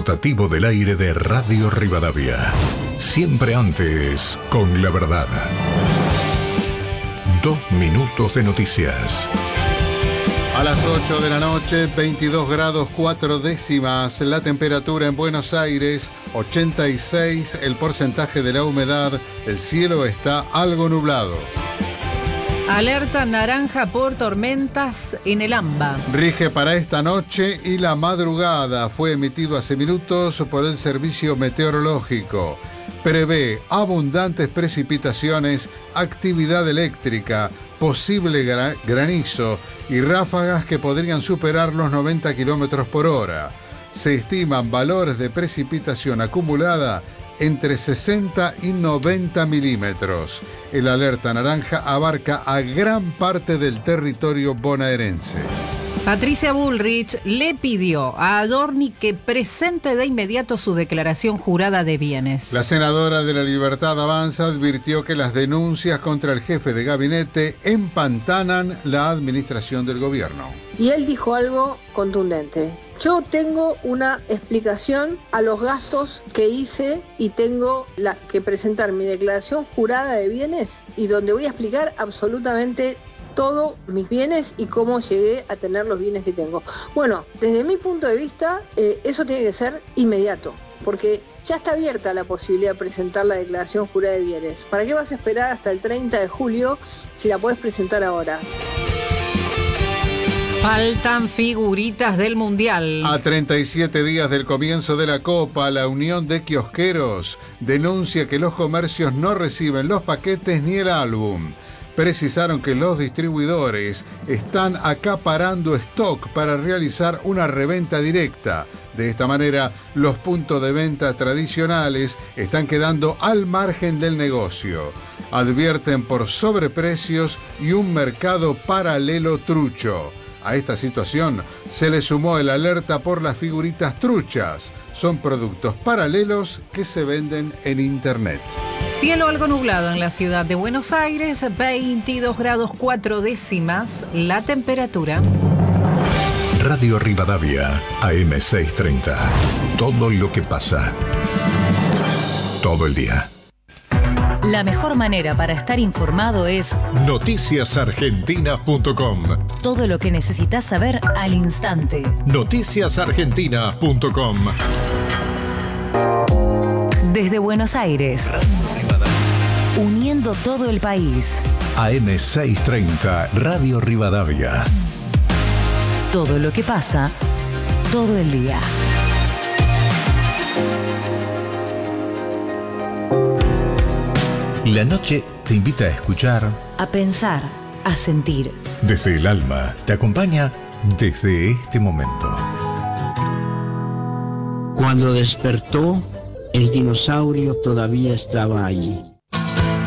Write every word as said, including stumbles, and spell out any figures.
rotativo del aire de Radio Rivadavia. Siempre antes, con la verdad. Dos minutos de noticias. A las ocho de la noche, veintidós grados cuatro décimas, la temperatura en Buenos Aires, ochenta y seis, el porcentaje de la humedad, el cielo está algo nublado. Alerta naranja por tormentas en el AMBA. Rige para esta noche y la madrugada, fue emitido hace minutos por el Servicio Meteorológico. Prevé abundantes precipitaciones, actividad eléctrica, posible gra- granizo y ráfagas que podrían superar los noventa kilómetros por hora. Se estiman valores de precipitación acumulada entre sesenta y noventa milímetros. El alerta naranja abarca a gran parte del territorio bonaerense. Patricia Bullrich le pidió a Adorni que presente de inmediato su declaración jurada de bienes. La senadora de la Libertad Avanza advirtió que las denuncias contra el jefe de gabinete empantanan la administración del gobierno. Y él dijo algo contundente. Yo tengo una explicación a los gastos que hice y tengo la, que presentar mi declaración jurada de bienes y donde voy a explicar absolutamente todos mis bienes y cómo llegué a tener los bienes que tengo. Bueno, desde mi punto de vista, eh, eso tiene que ser inmediato, porque ya está abierta la posibilidad de presentar la declaración jurada de bienes. ¿Para qué vas a esperar hasta el treinta de julio si la puedes presentar ahora? Faltan figuritas del Mundial. A treinta y siete días del comienzo de la Copa, la Unión de Kiosqueros denuncia que los comercios no reciben los paquetes ni el álbum. Precisaron que los distribuidores están acaparando stock para realizar una reventa directa. De esta manera, los puntos de venta tradicionales están quedando al margen del negocio. Advierten por sobreprecios y un mercado paralelo trucho. A esta situación se le sumó el alerta por las figuritas truchas. Son productos paralelos que se venden en internet. Cielo algo nublado en la ciudad de Buenos Aires, veintidós grados cuatro décimas, la temperatura. Radio Rivadavia, A M seiscientos treinta. Todo lo que pasa. Todo el día. La mejor manera para estar informado es noticias argentinas punto com. Todo lo que necesitas saber al instante. noticias argentinas punto com. Desde Buenos Aires, uniendo todo el país. A M seiscientos treinta, Radio Rivadavia. Todo lo que pasa, todo el día. La noche te invita a escuchar, A pensar, a sentir. desde el alma, te acompaña desde este momento. Cuando despertó, el dinosaurio todavía estaba allí.